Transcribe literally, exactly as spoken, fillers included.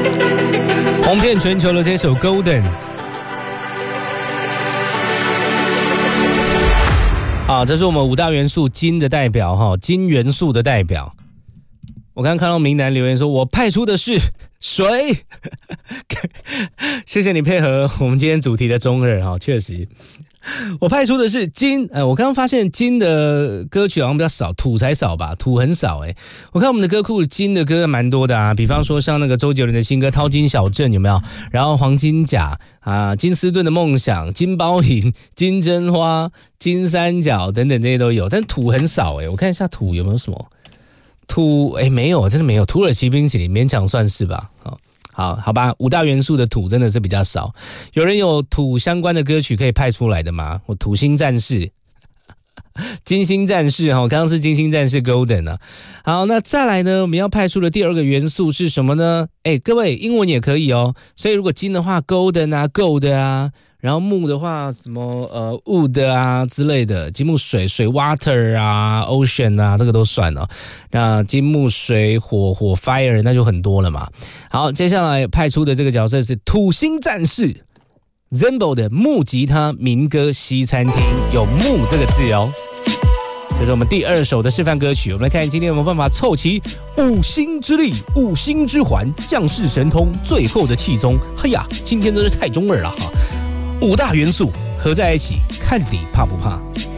红遍全球的这首 Golden。好，这是我们五大元素金的代表哈，金元素的代表。我刚刚看到明南留言说，我派出的是水。谢谢你配合我们今天主题的中二哈，确实，我派出的是金。呃，我刚刚发现金的歌曲好像比较少，土才少吧，土很少哎。我看我们的歌库金的歌蛮多的啊，比方说像那个周杰伦的新歌《淘金小镇》有没有？然后黄金甲啊、金斯顿的梦想、金包银、金针花、金三角等等这些都有，但土很少哎。我看一下土有没有什么。土哎没有，真的没有。土耳其冰淇淋勉强算是吧。好，好，好吧，五大元素的土真的是比较少。有人有土相关的歌曲可以派出来的吗？我土星战士、金星战士哈，刚刚是金星战士 Golden 啊。好，那再来呢，我们要派出的第二个元素是什么呢？哎，各位英文也可以哦。所以如果金的话 ，Golden 啊 ，Gold 啊。然后木的话，什么呃 wood 啊之类的，金木水水 water 啊 ocean 啊，这个都算了。那金木水火火 fire 那就很多了嘛。好，接下来派出的这个角色是土星战士 Zembo 的木吉他民歌西餐厅，有木这个字哦。这是我们第二首的示范歌曲，我们来看今天有没有办法凑齐五星之力、五星之环、降世神通、最后的气宗。哎呀，今天真是太中二了哈！五大元素合在一起，看你怕不怕？